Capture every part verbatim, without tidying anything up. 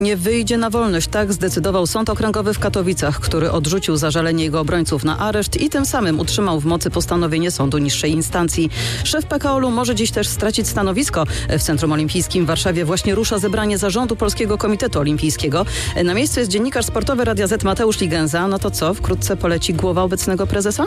Nie wyjdzie na wolność, tak zdecydował Sąd Okręgowy w Katowicach, który odrzucił zażalenie jego obrońców na areszt i tym samym utrzymał w mocy postanowienie sądu niższej instancji. Szef P K O L-u może dziś też stracić stanowisko. W Centrum Olimpijskim w Warszawie właśnie rusza zebranie zarządu Polskiego Komitetu Olimpijskiego. Na miejscu jest dziennikarz sportowy Radia Z Mateusz Ligenza. No to co, wkrótce poleci głowa obecnego prezesa?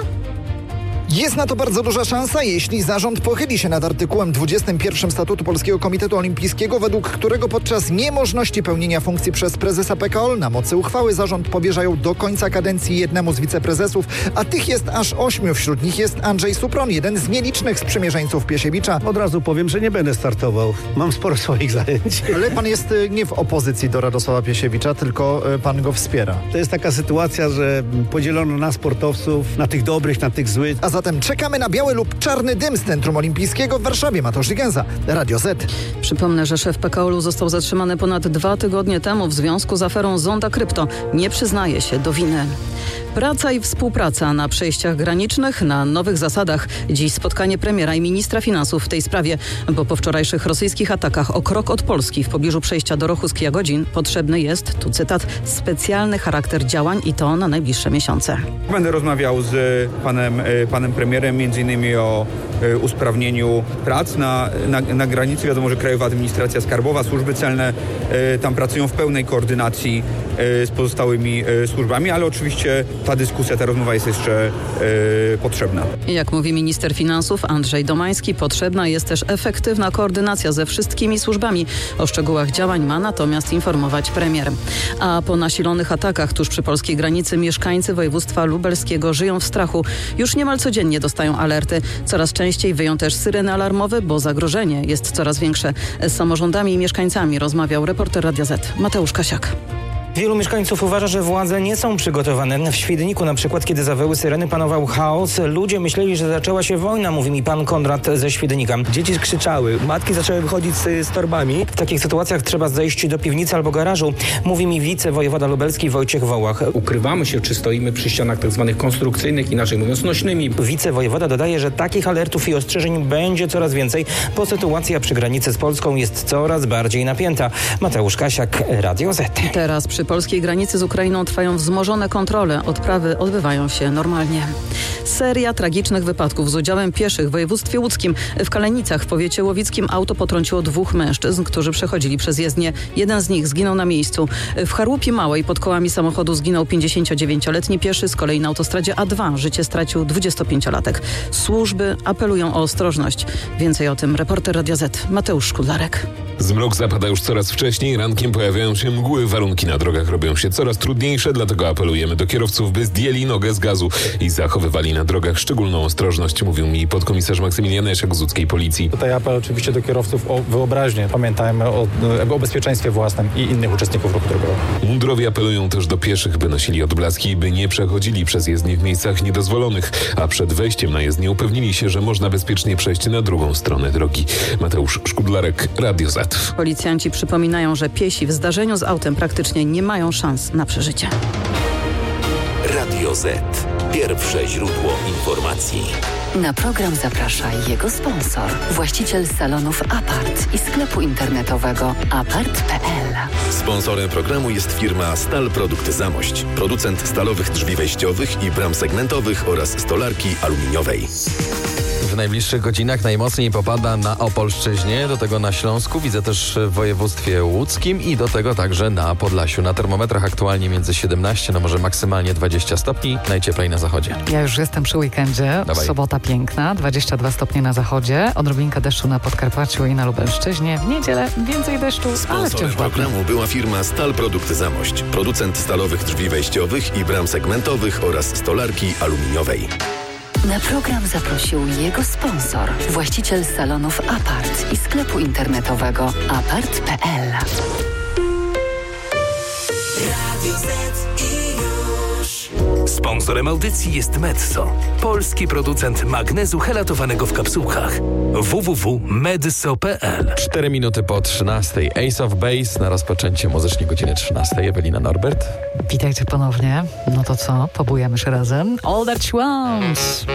Jest na to bardzo duża szansa, jeśli zarząd pochyli się nad artykułem dwudziestym pierwszym Statutu Polskiego Komitetu Olimpijskiego, według którego podczas niemożności pełnienia funkcji przez prezesa P K O L na mocy uchwały zarząd powierzają do końca kadencji jednemu z wiceprezesów, a tych jest aż ośmiu. Wśród nich jest Andrzej Supron, jeden z nielicznych sprzymierzeńców Piesiewicza. Od razu powiem, że nie będę startował. Mam sporo swoich zajęć. Ale pan jest nie w opozycji do Radosława Piesiewicza, tylko pan go wspiera. To jest taka sytuacja, że podzielono na sportowców, na tych dobrych, na tych złych. A zatem czekamy na biały lub czarny dym z Centrum Olimpijskiego w Warszawie. Mateusz Ligenza, Radio Z. Przypomnę, że szef P K O L-u został zatrzymany ponad dwa tygodnie temu w związku z aferą Zonda Krypto. Nie przyznaje się do winy. Praca i współpraca na przejściach granicznych na nowych zasadach. Dziś spotkanie premiera i ministra finansów w tej sprawie, bo po wczorajszych rosyjskich atakach o krok od Polski w pobliżu przejścia do Rochusk-Jagodzin potrzebny jest, tu cytat, specjalny charakter działań i to na najbliższe miesiące. Będę rozmawiał z panem, panem premierem między innymi o usprawnieniu prac na, na, na granicy. Wiadomo, że Krajowa Administracja Skarbowa, służby celne tam pracują w pełnej koordynacji z pozostałymi służbami, ale oczywiście ta dyskusja, ta rozmowa jest jeszcze yy, potrzebna. Jak mówi minister finansów Andrzej Domański, potrzebna jest też efektywna koordynacja ze wszystkimi służbami. O szczegółach działań ma natomiast informować premier. A po nasilonych atakach tuż przy polskiej granicy mieszkańcy województwa lubelskiego żyją w strachu. Już niemal codziennie dostają alerty. Coraz częściej wyją też syreny alarmowe, bo zagrożenie jest coraz większe. Z samorządami i mieszkańcami rozmawiał reporter Radia Z Mateusz Kasiak. Wielu mieszkańców uważa, że władze nie są przygotowane. W Świdniku na przykład, kiedy zawyły syreny, panował chaos. Ludzie myśleli, że zaczęła się wojna, mówi mi pan Konrad ze Świdnika. Dzieci krzyczały, matki zaczęły wychodzić z, z torbami. W takich sytuacjach trzeba zejść do piwnicy albo garażu, mówi mi wicewojewoda lubelski Wojciech Wołach. Ukrywamy się, czy stoimy przy ścianach tak zwanych konstrukcyjnych, inaczej mówiąc nośnymi. Wicewojewoda dodaje, że takich alertów i ostrzeżeń będzie coraz więcej, bo sytuacja przy granicy z Polską jest coraz bardziej napięta. Mateusz Kasiak, Radio Z. Teraz przy polskiej granicy z Ukrainą trwają wzmożone kontrole. Odprawy odbywają się normalnie. Seria tragicznych wypadków z udziałem pieszych w województwie łódzkim. W Kalenicach w powiecie łowickim auto potrąciło dwóch mężczyzn, którzy przechodzili przez jezdnię. Jeden z nich zginął na miejscu. W Charłupie Małej pod kołami samochodu zginął pięćdziesięciodziewięcioletni pieszy. Z kolei na autostradzie A dwa życie stracił dwudziestopięciolatek. Służby apelują o ostrożność. Więcej o tym reporter Radia Z Mateusz Szkudlarek. Zmrok zapada już coraz wcześniej, rankiem pojawiają się mgły, warunki na drogach robią się coraz trudniejsze, dlatego apelujemy do kierowców, by zdjęli nogę z gazu i zachowywali na drogach szczególną ostrożność, mówił mi podkomisarz Maksymilian Leszek z łódzkiej policji. Tutaj apel oczywiście do kierowców o wyobraźnię. Pamiętajmy o, o bezpieczeństwie własnym i innych uczestników ruchu drogowego. Mundurowi apelują też do pieszych, by nosili odblaski, by nie przechodzili przez jezdnię w miejscach niedozwolonych, a przed wejściem na jezdnię upewnili się, że można bezpiecznie przejść na drugą stronę drogi. Mateusz Szkudlarek, Radio Z. Policjanci przypominają, że piesi w zdarzeniu z autem praktycznie nie mają szans na przeżycie. Radio Z. Pierwsze źródło informacji. Na program zaprasza jego sponsor, właściciel salonów Apart i sklepu internetowego apart kropka p l. Sponsorem programu jest firma Stal Produkty Zamość, producent stalowych drzwi wejściowych i bram segmentowych oraz stolarki aluminiowej. W najbliższych godzinach najmocniej popada na Opolszczyźnie, do tego na Śląsku, widzę też w województwie łódzkim i do tego także na Podlasiu. Na termometrach aktualnie między siedemnaście, no może maksymalnie dwadzieścia stopni, najcieplej na zachodzie. Ja już jestem przy weekendzie, Dawaj. Sobota piękna, dwadzieścia dwa stopnie na zachodzie, odrobinka deszczu na Podkarpaciu i na Lubelszczyźnie. W niedzielę więcej deszczu, ale Sponsorem wciąż ładnie. programu była firma Stal Produkty Zamość, producent stalowych drzwi wejściowych i bram segmentowych oraz stolarki aluminiowej. Na program zaprosił jego sponsor, właściciel salonów Apart i sklepu internetowego apart kropka p l. Sponsorem audycji jest Metso, polski producent magnezu helatowanego w kapsułkach. w w w kropka medso kropka p l. Cztery minuty po trzynastej. Ace of Base na rozpoczęcie muzycznie godziny trzynastej. Ewelina Norbert. Witajcie ponownie. No to co? Pobujamy się razem. All that she wants.